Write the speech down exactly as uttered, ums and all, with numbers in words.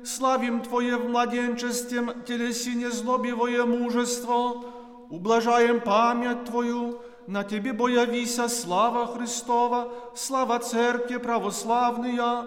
славим Твое в младенчестве телесине злобивое мужество, ублажаем память Твою, на Тебе боявися слава Христова, слава Церкви православная,